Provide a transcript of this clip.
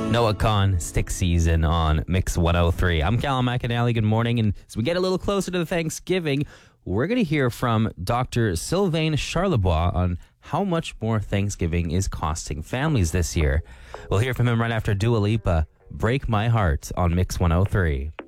Noah Khan, Stick Season on Mix 103. I'm Callum McAnally. Good morning. And as we get a little closer to the Thanksgiving, we're going to hear from Dr. Sylvain Charlebois on how much more Thanksgiving is costing families this year. We'll hear from him right after Dua Lipa, Break My Heart on Mix 103.